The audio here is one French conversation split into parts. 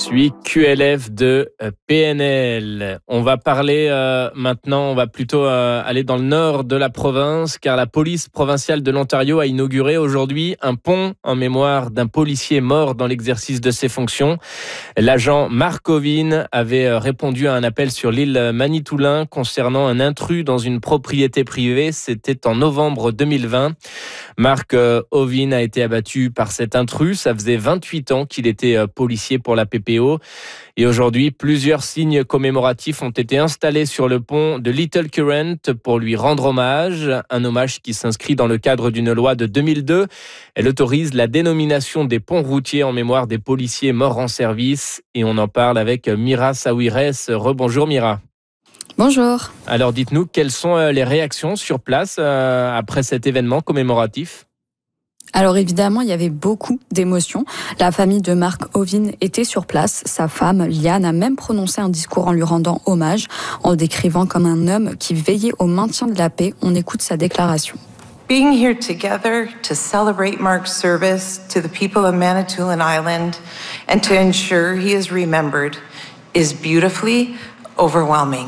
suis QLF de PNL. On va parler maintenant, on va plutôt aller dans le nord de la province, car la police provinciale de l'Ontario a inauguré aujourd'hui un pont en mémoire d'un policier mort dans l'exercice de ses fonctions. L'agent Mark Ovin avait répondu à un appel sur l'île Manitoulin concernant un intrus dans une propriété privée. C'était en novembre 2020. Mark Ovin a été abattu par cet intrus. Ça faisait 28 ans qu'il était policier pour la PPO. Et aujourd'hui, plusieurs signes commémoratifs ont été installés sur le pont de Little Current pour lui rendre hommage. Un hommage qui s'inscrit dans le cadre d'une loi de 2002. Elle autorise la dénomination des ponts routiers en mémoire des policiers morts en service. Et on en parle avec Mira Sawires. Rebonjour Mira. Bonjour. Alors dites-nous, quelles sont les réactions sur place après cet événement commémoratif ? Alors évidemment, il y avait beaucoup d'émotions. La famille de Mark Ovin était sur place. Sa femme, Liane, a même prononcé un discours en lui rendant hommage, en le décrivant comme un homme qui veillait au maintien de la paix. On écoute sa déclaration. Being here together to celebrate Mark's service to the people of Manitoulin Island and to ensure he is remembered is beautifully overwhelming.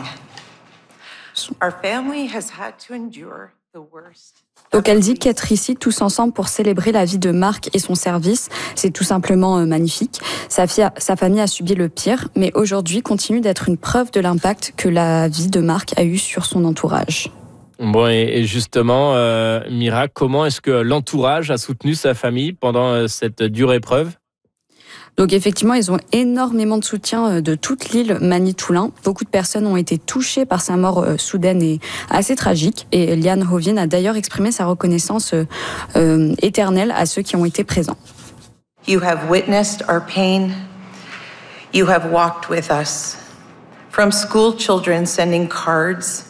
Our family has had to endure the worst. Donc elle dit qu'être ici tous ensemble pour célébrer la vie de Mark et son service, c'est tout simplement magnifique. Sa famille a subi le pire, mais aujourd'hui continue d'être une preuve de l'impact que la vie de Mark a eu sur son entourage. Bon, et justement, Mira, comment est-ce que l'entourage a soutenu sa famille pendant cette dure épreuve ? Donc effectivement, ils ont énormément de soutien de toute l'île Manitoulin. Beaucoup de personnes ont été touchées par sa mort soudaine et assez tragique. Et Liane Ovin a d'ailleurs exprimé sa reconnaissance éternelle à ceux qui ont été présents. You have witnessed our pain. You have walked with us. From school children sending cards.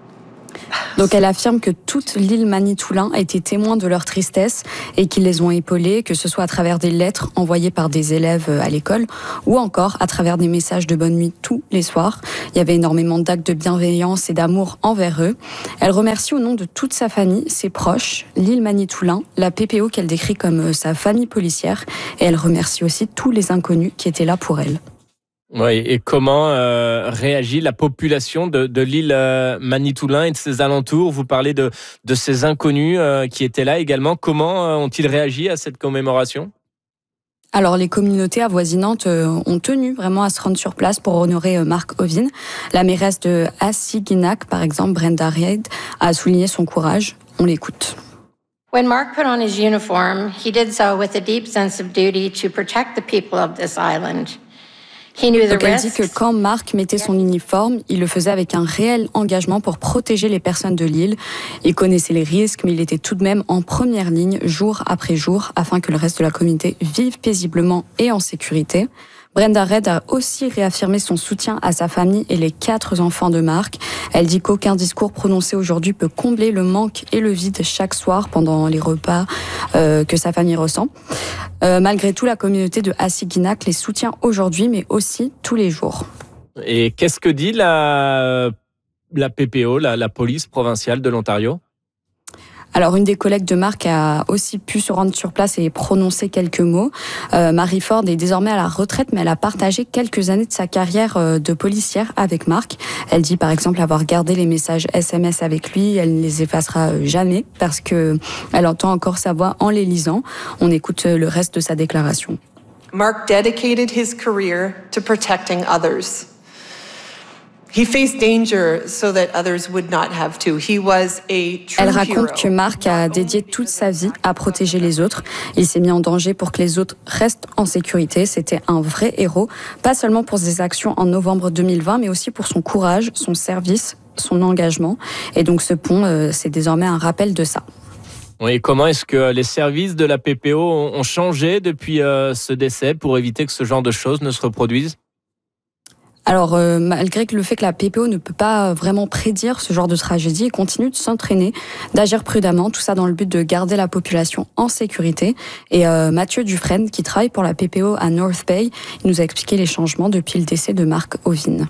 Donc elle affirme que toute l'île Manitoulin a été témoin de leur tristesse et qu'ils les ont épaulés, que ce soit à travers des lettres envoyées par des élèves à l'école ou encore à travers des messages de bonne nuit tous les soirs. Il y avait énormément d'actes de bienveillance et d'amour envers eux. Elle remercie au nom de toute sa famille, ses proches, l'île Manitoulin, la PPO qu'elle décrit comme sa famille policière, et elle remercie aussi tous les inconnus qui étaient là pour elle. Oui, et comment réagit la population de l'île Manitoulin et de ses alentours ? Vous parlez de ces inconnus qui étaient là également. Comment ont-ils réagi à cette commémoration ? Alors les communautés avoisinantes ont tenu vraiment à se rendre sur place pour honorer Mark Ovin. La mairesse de Assiginak, par exemple, Brenda Reid, a souligné son courage. On l'écoute. When Mark put on his uniform, he did so with a deep sense of duty to protect the people of this island. Donc elle dit que quand Mark mettait son uniforme, il le faisait avec un réel engagement pour protéger les personnes de l'île. Il connaissait les risques, mais il était tout de même en première ligne, jour après jour, afin que le reste de la communauté vive paisiblement et en sécurité. Brenda Reid a aussi réaffirmé son soutien à sa famille et les 4 enfants de Mark. Elle dit qu'aucun discours prononcé aujourd'hui peut combler le manque et le vide chaque soir pendant les repas que sa famille ressent. Malgré tout, la communauté de Assiginak les soutient aujourd'hui, mais aussi tous les jours. Et qu'est-ce que dit la PPO, la police provinciale de l'Ontario ? Alors, une des collègues de Mark a aussi pu se rendre sur place et prononcer quelques mots. Marie Ford est désormais à la retraite, mais elle a partagé quelques années de sa carrière de policière avec Mark. Elle dit par exemple avoir gardé les messages SMS avec lui. Elle ne les effacera jamais parce que elle entend encore sa voix en les lisant. On écoute le reste de sa déclaration. Mark dedicated his career to protecting others. He faced danger so that others would not have to. He was a true Elle raconte hero. que Mark a dédié toute sa vie à protéger les autres. Il s'est mis en danger pour que les autres restent en sécurité. C'était un vrai héros, pas seulement pour ses actions en novembre 2020, mais aussi pour son courage, son service, son engagement. Et donc ce pont, c'est désormais un rappel de ça. Oui, comment est-ce que les services de la PPO ont changé depuis ce décès pour éviter que ce genre de choses ne se reproduisent ? Alors, malgré le fait que la PPO ne peut pas vraiment prédire ce genre de tragédie, elle continue de s'entraîner, d'agir prudemment, tout ça dans le but de garder la population en sécurité. Et Mathieu Dufresne, qui travaille pour la PPO à North Bay, il nous a expliqué les changements depuis le décès de Mark Ovin.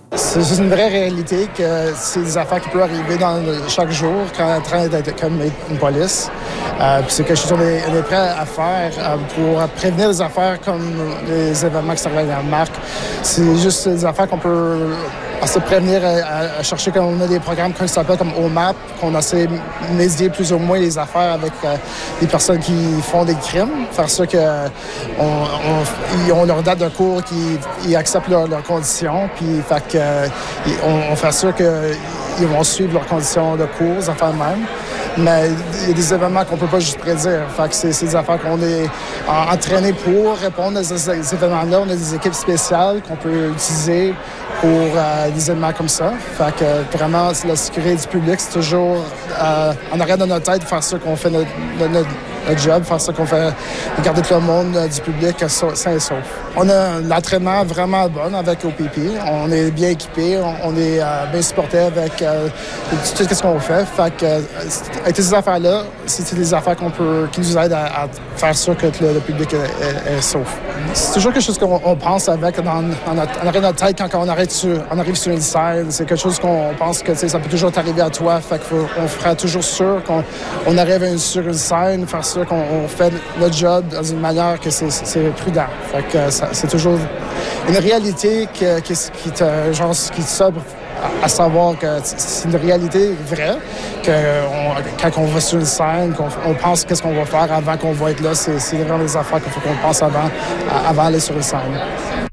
C'est juste une vraie réalité que c'est des affaires qui peuvent arriver chaque jour quand on est en train d'être comme une police. Puis c'est quelque chose qu'on est prêt à faire pour prévenir des affaires comme les événements qui sont arrivés à Marc. C'est juste des affaires qu'on peut se prévenir à chercher quand on a des programmes comme ça s'appelle comme OMAP, qu'on essaie de médier plus ou moins les affaires avec les personnes qui font des crimes, faire ça qu'ils ont leur date de cours, qu'ils acceptent leurs conditions, puis fait que, on fait sûr qu'ils vont suivre leurs conditions de cours, les affaires même. Mais il y a des événements qu'on ne peut pas juste prédire. Fait que c'est des affaires qu'on est entraînés pour répondre à ces événements-là. On a des équipes spéciales qu'on peut utiliser pour des événements comme ça. Fait que vraiment, la sécurité du public, c'est toujours en arrière de notre tête de faire ça qu'on fait notre job, faire ça qu'on fait, garder tout le monde du public sain et sauf. On a l'entraînement vraiment bon avec OPP. On est bien équipés, on est bien supporté avec tout ce qu'on fait. Fait que avec ces affaires-là, c'est des affaires qui nous aident à faire sûr que le public est sauf. C'est toujours quelque chose qu'on pense avec en arrière de notre tête quand on arrive sur une scène. C'est quelque chose qu'on pense que ça peut toujours t'arriver à toi. Fait qu'on fera toujours sûr qu'on arrive sur une scène, faire sûr qu'on fait notre job dans une manière que c'est prudent. Fait que c'est toujours une réalité qui te sobre à savoir que c'est une réalité vraie, que quand on va sur une scène, qu'on pense qu'est-ce qu'on va faire avant qu'on va être là, c'est vraiment des affaires qu'il faut qu'on pense avant d'aller sur une scène.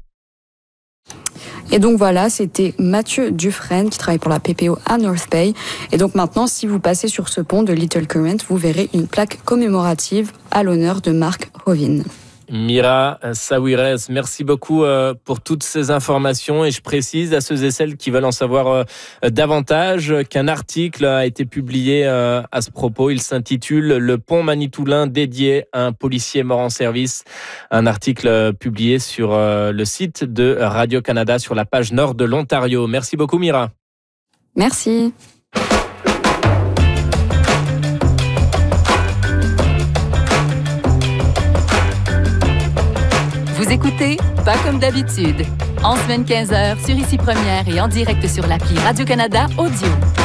Et donc voilà, c'était Mathieu Dufresne qui travaille pour la PPO à North Bay. Et donc maintenant, si vous passez sur ce pont de Little Current, vous verrez une plaque commémorative à l'honneur de Mark Hovin. Mira Saouirez, merci beaucoup pour toutes ces informations et je précise à ceux et celles qui veulent en savoir davantage qu'un article a été publié à ce propos. Il s'intitule « Le pont Manitoulin dédié à un policier mort en service ». Un article publié sur le site de Radio-Canada sur la page nord de l'Ontario. Merci beaucoup Mira. Merci. Vous écoutez Pas comme d'habitude. En semaine 15h sur Ici Première et en direct sur l'appli Radio-Canada Audio.